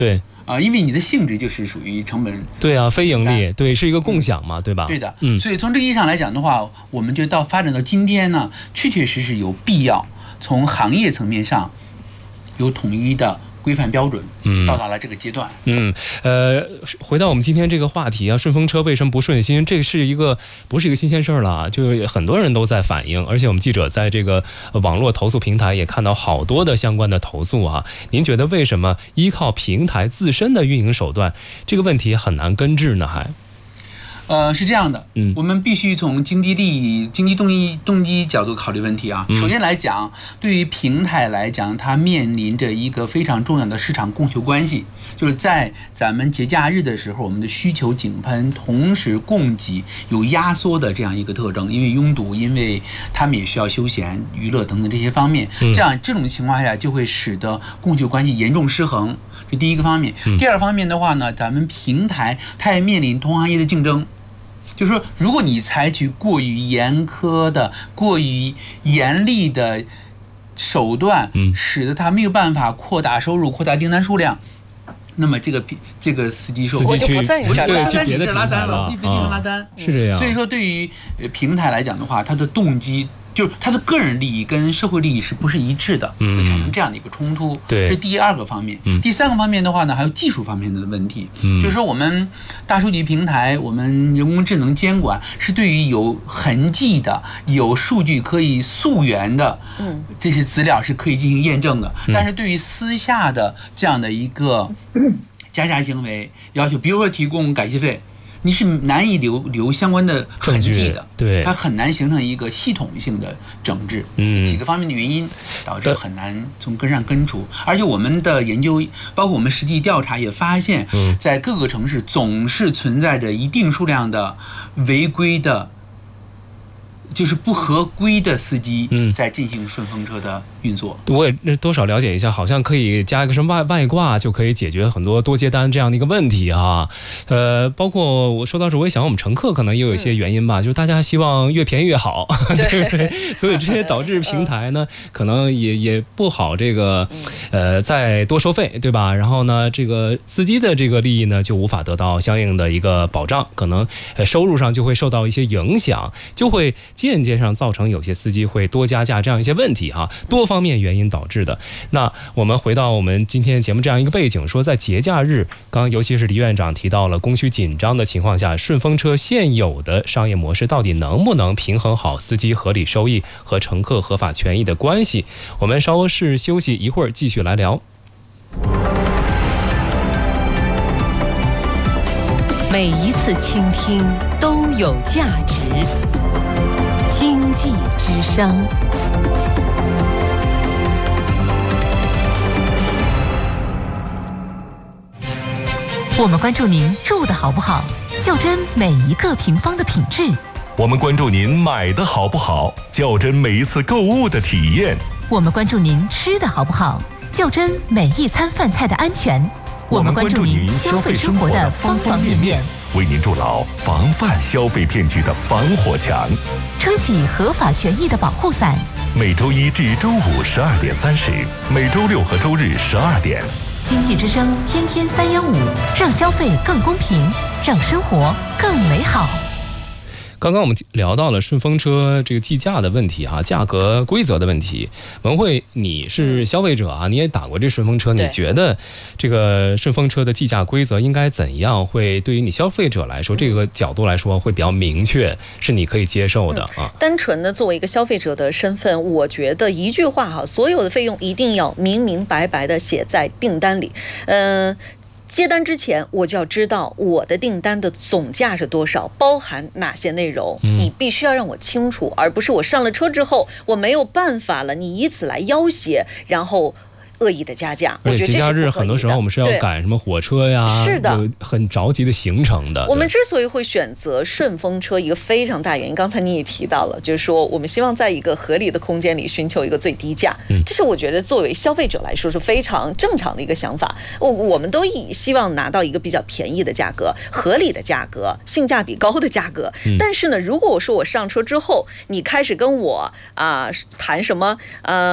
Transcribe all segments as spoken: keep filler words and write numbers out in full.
对。 啊、呃，因为你的性质就是属于成本， 对啊，非盈利，对，是一个共享嘛，嗯、对吧？ 对的，嗯，所以从这个意义上来讲的话，我们就到发展到今天呢，确确实实有必要从行业层面上有统一的规范标准，嗯，到达了这个阶段。 嗯，呃，回到我们今天这个话题啊，顺风车为什么不顺心？这是一个不是一个新鲜事儿了，就很多人都在反映，而且我们记者在这个网络投诉平台也看到好多的相关的投诉啊。您觉得为什么依靠平台自身的运营手段，这个问题很难根治呢？还？ 呃，是这样的，嗯，我们必须从经济利益、经济动机动机角度考虑问题啊。嗯、首先来讲，对于平台来讲，它面临着一个非常重要的市场供求关系，就是在咱们节假日的时候，我们的需求井喷，同时供给有压缩的这样一个特征，因为拥堵，因为他们也需要休闲、娱乐等等这些方面，这样这种情况下就会使得供求关系严重失衡，这第一个方面。第二方面的话呢，咱们平台它也面临同行业的竞争。就是说，如果你采取过于严苛的、过于严厉的手段，使得它没有办法扩大收入、扩大订单数量，那么这个这个司机说， 我就不在你这儿对，去别的平台拉单了，别的地方拉单， 是这样。 所以说，对于平台来讲的话，它的动机。就是他的个人利益跟社会利益是不是一致的，会产生这样的一个冲突。 对， 这是第二个方面。嗯、第三个方面的话呢，还有技术方面的问题。嗯、就是说，我们大数据平台，我们人工智能监管是对于有痕迹的、有数据可以溯源的这些资料是可以进行验证的。嗯、但是对于私下的这样的一个加价行为要求，比如说提供改期费。你是难以留留相关的痕迹的， 对， 它很难形成一个系统性的整治。嗯，几个方面的原因导致很难从根上根除。而且我们的研究，包括我们实际调查也发现，在各个城市总是存在着一定数量的违规的。就是不合规的司机在进行顺风车的运作。 嗯、我也多少了解一下，好像可以加一个什么外外挂，就可以解决很多多接单这样的一个问题啊。呃，包括我说到这，我也想我们乘客可能也有一些原因吧，嗯、就是大家希望越便宜越好，对不对？所以这些导致平台呢，可能也也不好这个呃再多收费，对吧？然后呢，这个司机的这个利益呢就无法得到相应的一个保障，可能收入上就会受到一些影响，就会。间接上造成有些司机会多加价这样一些问题哈，多方面原因导致的。那我们回到我们今天节目这样一个背景，说在节假日，刚尤其是李院长提到了供需紧张的情况下，顺风车现有的商业模式到底能不能平衡好司机合理收益和乘客合法权益的关系？我们稍事休息一会儿，继续来聊。 每一次倾听都有价值。经济之声，我们关注您住的好不好，较真每一个平方的品质； 我们关注您买的好不好，较真每一次购物的体验； 我们关注您吃的好不好，较真每一餐饭菜的安全；我们关注您消费生活的方方面面。 为您筑牢防范消费骗局的防火墙， 撑起合法权益的保护伞。 每周一至周五十二点三十，每周六和周日十二点。 经济之声天天三幺五，让消费更公平，让生活更美好。 刚刚我们聊到了顺风车这个计价的问题啊，价格规则的问题。文慧，你是消费者啊，你也打过这顺风车，你觉得这个顺风车的计价规则应该怎样？会对于你消费者来说，这个角度来说会比较明确，是你可以接受的啊。 嗯、单纯的作为一个消费者的身份，我觉得一句话哈，所有的费用一定要明明白白的写在订单里，嗯、呃。接单之前我就要知道我的订单的总价是多少，包含哪些内容，嗯、你必须要让我清楚，而不是我上了车之后我没有办法了，你以此来要挟，然后恶意的加价。 而且节假日很多时候我们是要赶什么火车呀， 是的， 很着急的行程的。 我们之所以会选择顺风车，一个非常大原因，刚才你也提到了，就是说我们希望在一个合理的空间里寻求一个最低价，嗯、这是我觉得作为消费者来说是非常正常的一个想法。我我们都以希望拿到一个比较便宜的价格、合理的价格、性价比高的价格。嗯、但是呢，如果我说我上车之后，你开始跟我啊、呃、谈什么呃。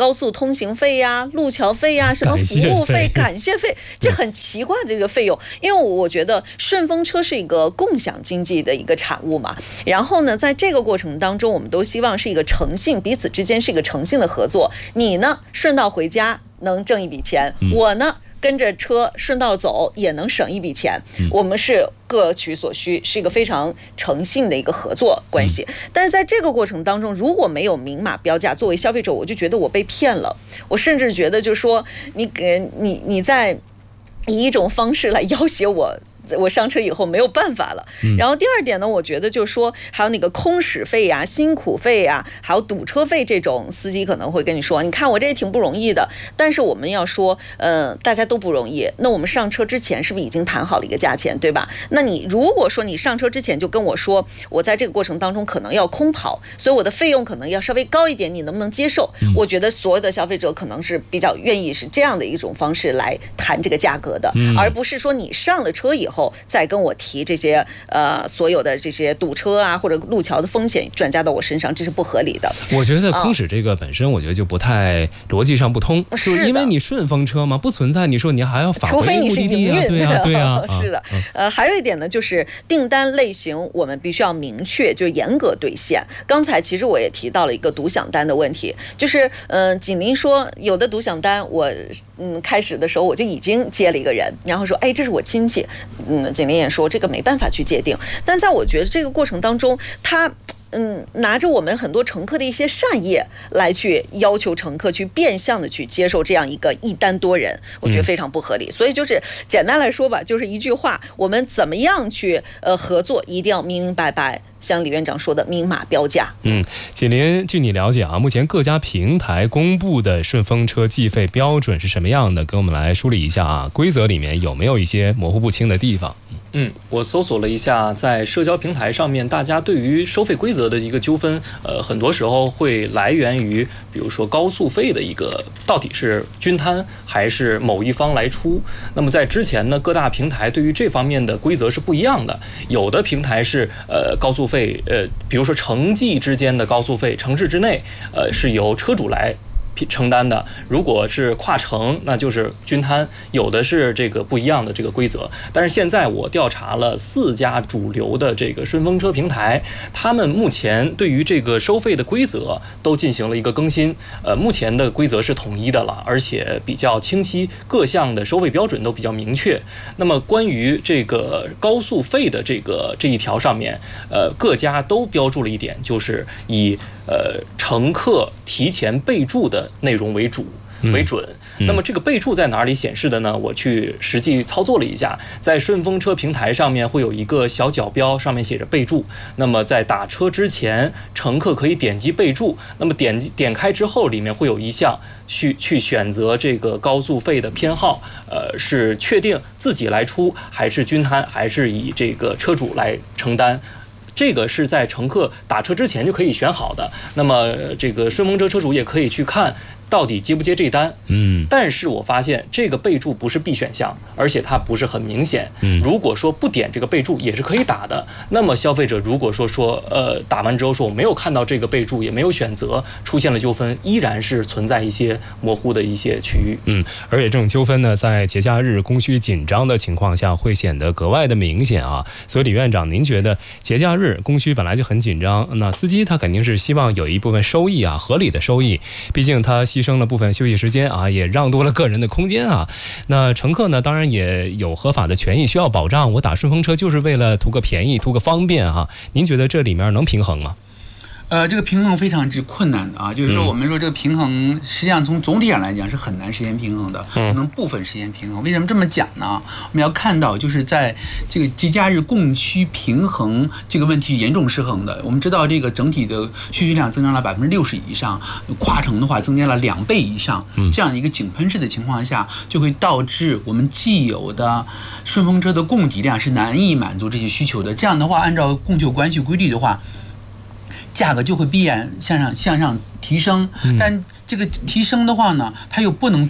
高速通行费呀、路桥费呀、什么服务费、感谢费，这很奇怪的这个费用。因为我觉得顺风车是一个共享经济的一个产物嘛，然后呢，在这个过程当中，我们都希望是一个诚信，彼此之间是一个诚信的合作。你呢，顺道回家能挣一笔钱，我呢，跟着车顺道走也能省一笔钱，我们是各取所需，是一个非常诚信的一个合作关系。但是在这个过程当中，如果没有明码标价，作为消费者，我就觉得我被骗了。我甚至觉得，就是说，你给你你在以一种方式来要挟我。我上车以后没有办法了。然后第二点呢，我觉得就是说，还有那个空驶费呀、辛苦费呀，还有堵车费，这种司机可能会跟你说，你看我这也挺不容易的。但是我们要说，呃，大家都不容易。那我们上车之前是不是已经谈好了一个价钱，对吧？那你如果说你上车之前就跟我说，我在这个过程当中可能要空跑，所以我的费用可能要稍微高一点，你能不能接受？我觉得所有的消费者可能是比较愿意是这样的一种方式来谈这个价格的，而不是说你上了车以后后再跟我提这些呃所有的这些堵车啊或者路桥的风险转嫁到我身上，这是不合理的。 我觉得空驶这个本身，我觉得就不太逻辑上不通， 是就是因为你顺风车嘛，不存在你说你还要返回目的地啊， 对啊，对啊， 是的。呃，还有一点呢，就是订单类型我们必须要明确，就严格兑现。刚才其实我也提到了一个独享单的问题，就是嗯，锦麟说有的独享单我嗯开始的时候我就已经接了一个人，然后说哎这是我亲戚，嗯，锦麟也说这个没办法去界定，但在我觉得这个过程当中，他嗯拿着我们很多乘客的一些善意来去要求乘客去变相的去接受这样一个一单多人，我觉得非常不合理。嗯、所以就是简单来说吧，就是一句话，我们怎么样去呃合作，一定要明明白白。像李院长说的明码标价。 嗯，锦麟，据你了解啊，目前各家平台公布的顺风车计费标准是什么样的？跟我们来梳理一下啊，规则里面有没有一些模糊不清的地方？ 嗯，我搜索了一下，在社交平台上面，大家对于收费规则的一个纠纷，呃，很多时候会来源于，比如说高速费的一个到底是均摊还是某一方来出。那么在之前呢，各大平台对于这方面的规则是不一样的，有的平台是呃高速费，呃，比如说城际之间的高速费，城市之内，呃，是由车主来承担的，如果是跨城，那就是均摊，有的是这个不一样的这个规则。但是现在我调查了四家主流的这个顺风车平台，他们目前对于这个收费的规则都进行了一个更新，呃，目前的规则是统一的了，而且比较清晰，各项的收费标准都比较明确。那么关于这个高速费的这个这一条上面，呃，各家都标注了一点，就是以呃乘客提前备注的内容为主为准。嗯、那么这个备注在哪里显示的呢？我去实际操作了一下，在顺风车平台上面会有一个小角标，上面写着备注。那么在打车之前，乘客可以点击备注。那么点点开之后，里面会有一项去去选择这个高速费的偏好，呃，是确定自己来出，还是均摊，还是以这个车主来承担。这个是在乘客打车之前就可以选好的，那么这个顺风车车主也可以去看到底接不接这单。嗯，但是我发现这个备注不是必选项，而且它不是很明显。嗯，如果说不点这个备注也是可以打的，那么消费者如果说说呃打完之后说我没有看到这个备注，也没有选择，出现了纠纷，依然是存在一些模糊的一些区域。 嗯，而且这种纠纷呢，在节假日供需紧张的情况下，会显得格外的明显啊。所以李院长，您觉得节假日供需本来就很紧张，那司机他肯定是希望有一部分收益啊，合理的收益，毕竟他牺牲了部分休息时间啊，也让多了个人的空间啊。那乘客呢，当然也有合法的权益需要保障，我打顺风车就是为了图个便宜，图个方便啊。您觉得这里面能平衡吗？ 呃，这个平衡非常之困难的啊，就是说我们说这个平衡，实际上从总体上来讲是很难实现平衡的，可能部分实现平衡。为什么这么讲呢？我们要看到，就是在这个节假日供需平衡这个问题严重失衡的。我们知道，这个整体的需求量增长了百分之六十以上，跨城的话增加了两倍以上，这样一个井喷式的情况下，就会导致我们既有的顺风车的供给量是难以满足这些需求的。这样的话，按照供求关系规律的话，价格就会必然向上向上提升，但这个提升的话呢，它又不能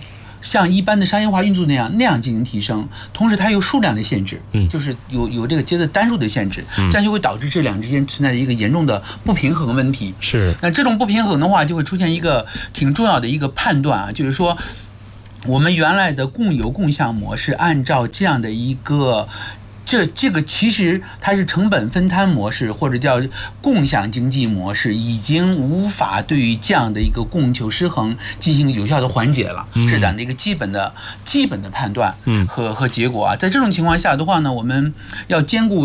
像一般的商业化运作那样那样进行提升，同时它有数量的限制， 嗯， 就是有有这个街的单数的限制，这样就会导致这两之间存在一个严重的不平衡问题。 是， 那这种不平衡的话，就会出现一个挺重要的一个判断啊，就是说，我们原来的共有共享模式，按照这样的一个。这这个其实它是成本分摊模式，或者叫共享经济模式，已经无法对于这样的一个供求失衡进行有效的缓解了，这是咱的一个基本的基本的判断和和结果啊。在这种情况下的话呢，我们要兼顾